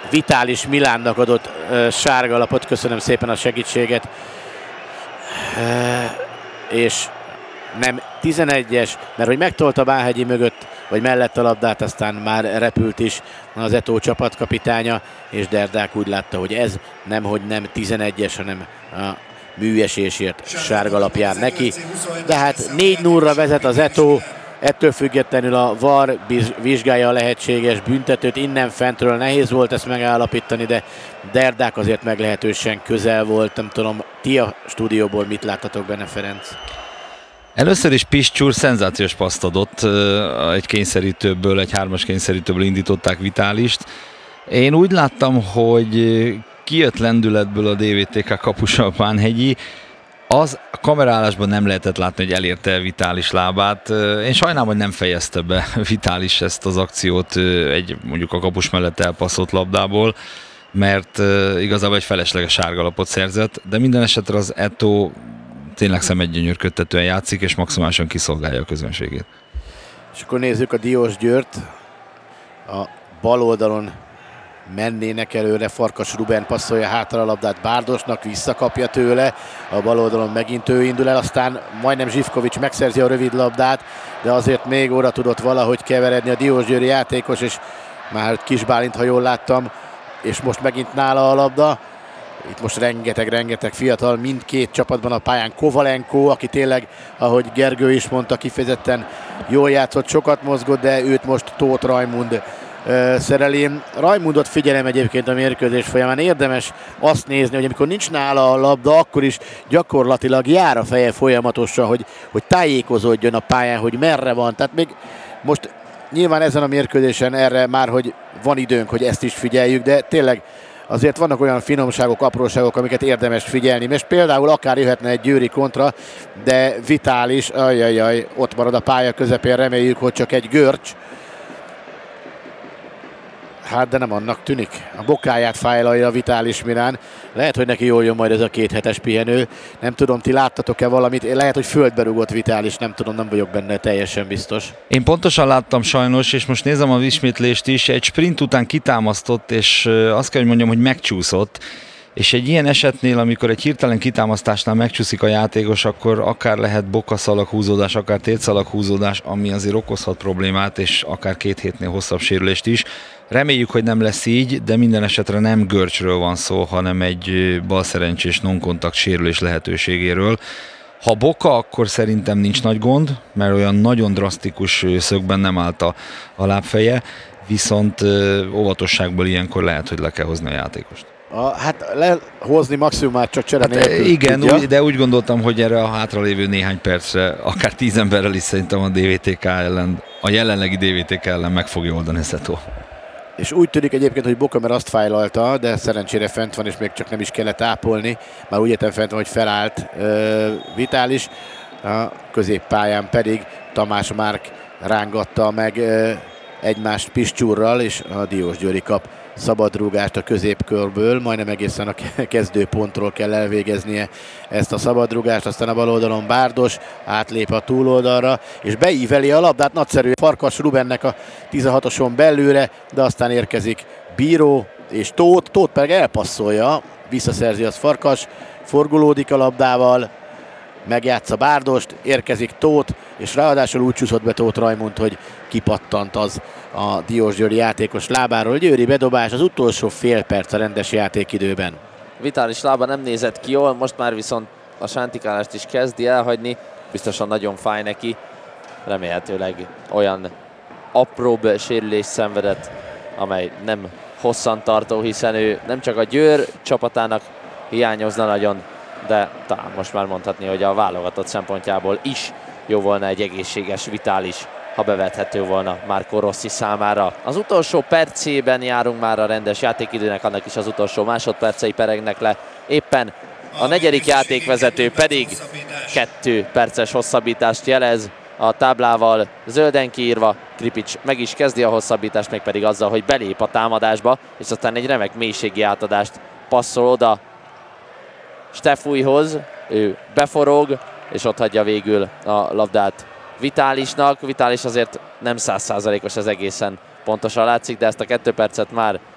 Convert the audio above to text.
Vitális Milánnak adott sárga lapot, köszönöm szépen a segítséget. És nem 11-es, mert hogy megtolta Bánhegyi mögött, vagy mellett a labdát, aztán már repült is az Eto csapatkapitánya, és Derdák úgy látta, hogy ez nemhogy nem 11-es, hanem a műesésért sárga lap jár neki. De hát 4-0-ra vezet az Eto, ettől függetlenül a VAR vizsgálja a lehetséges büntetőt, innen fentről nehéz volt ezt megállapítani, de Derdák azért meglehetősen közel volt. Nem tudom, ti a stúdióból mit láttatok benne, Ferenc? Először is Piscsúr szenzációs paszt adott, egy kényszerítőből, egy 3-as kényszerítőből indították Vitálist. Én úgy láttam, hogy kijött lendületből a DVTK kapusa Bánhegyi, az a kamerálásban nem lehetett látni, hogy elérte Vitális lábát. Én sajnálom, hogy nem fejezte be Vitális ezt az akciót mondjuk a kapus mellett elpasszott labdából, mert igazából egy felesleges sárgalapot szerzett, de minden esetre az Eto tényleg szemedgyönyörködtetően játszik, és maximálisan kiszolgálja a közönségét. És akkor nézzük a Diós Győrt. A bal oldalon mennének előre, Farkas Ruben passzolja hátra a labdát Bárdosnak, visszakapja tőle, a bal oldalon megint ő indul el, aztán majdnem Zsivkovics megszerzi a rövid labdát, de azért még oda tudott valahogy keveredni a Diósgyőri játékos, és már Kis Bálint, ha jól láttam, és most megint nála a labda. Itt most rengeteg fiatal mindkét csapatban a pályán. Kovalenko, aki tényleg, ahogy Gergő is mondta, kifejezetten jól játszott, sokat mozgott, de őt most Tóth Rajmund szereli. Rajmundot figyelem egyébként a mérkőzés folyamán. Érdemes azt nézni, hogy amikor nincs nála a labda, akkor is gyakorlatilag jár a feje folyamatosan, hogy tájékozódjon a pályán, hogy merre van. Tehát még most nyilván ezen a mérkőzésen erre már, hogy van időnk, hogy ezt is figyeljük, de tényleg azért vannak olyan finomságok, apróságok, amiket érdemes figyelni. Most például akár jöhetne egy győri kontra, de Vitális, ott marad a pálya közepén, reméljük, hogy csak egy görcs. Hát de nem annak tűnik. A bokáját fájlalja a Vitális Milán. Lehet, hogy neki jól jön majd ez a 2 hetes pihenő. Nem tudom, ti láttatok-e valamit? Lehet, hogy földbe rugott Vitális, nem tudom, nem vagyok benne teljesen biztos. Én pontosan láttam sajnos, és most nézem az ismétlést is. Egy sprint után kitámasztott, és azt kell, hogy mondjam, hogy megcsúszott. És egy ilyen esetnél, amikor egy hirtelen kitámasztásnál megcsúszik a játékos, akkor akár lehet bokaszalag húzódás, akár tétszalag húzódás, ami azért okozhat problémát, és akár 2 hétnél hosszabb sérülést is. Reméljük, hogy nem lesz így, de minden esetre nem görcsről van szó, hanem egy balszerencsés non-kontakt sérülés lehetőségéről. Ha boka, akkor szerintem nincs nagy gond, mert olyan nagyon drasztikus szögben nem állt a lábfeje, viszont óvatosságból ilyenkor lehet, hogy le kell hozni a játékost. Hát lehozni maximum már csak csere nélkül. Igen, de úgy gondoltam, hogy erre a hátralévő néhány percre, akár 10 emberrel is szerintem a DVTK ellen, a jelenlegi DVTK ellen meg fogja oldani Eto. És úgy tűnik egyébként, hogy Boka, mert azt fájlalta, de szerencsére fent van, és még csak nem is kellett ápolni. Már úgy értem fent van, hogy felállt Vitális. A középpályán pedig Tamás Márk rángatta meg egymást Piscsúrral, és a Diósgyőri kap szabadrúgást a középkörből, majdnem egészen a kezdőpontról kell elvégeznie ezt a szabadrúgást, aztán a bal oldalon Bárdos átlép a túloldalra, és beíveli a labdát, nagyszerű Farkas Rubennek a 16-oson belőle, de aztán érkezik Bíró és Tóth pedig elpasszolja, visszaszerzi az Farkas, forgolódik a labdával, megjátsza Bárdost, érkezik Tóth, és ráadásul úgy csúszott be Tóth Rajmund, hogy kipattant az a Diósgyőri játékos lábáról. Győri bedobás az utolsó fél perc a rendes játékidőben. Vitális lába nem nézett ki jól, most már viszont a sántikálást is kezdi elhagyni. Biztosan nagyon fáj neki. Remélhetőleg olyan apróbb sérülést szenvedett, amely nem hosszantartó, hiszen ő nem csak a Győr csapatának hiányozna nagyon, de talán most már mondhatni, hogy a válogatott szempontjából is jó volna egy egészséges Vitális, ha bevethető volna Marco Rossi számára. Az utolsó percében járunk már a rendes játékidőnek, annak is az utolsó másodpercei peregnek le. Éppen a negyedik játékvezető pedig 2 perces hosszabbítást jelez a táblával zölden kiírva. Kripics meg is kezdi a hosszabbítást, mégpedig azzal, hogy belép a támadásba, és aztán egy remek mélységi átadást passzol oda Stefújhoz. Ő beforog, és ott hagyja végül a labdát Vitálisnak. Vitális azért nem 100%-os, ez egészen pontosan látszik, de ezt a 2 percet már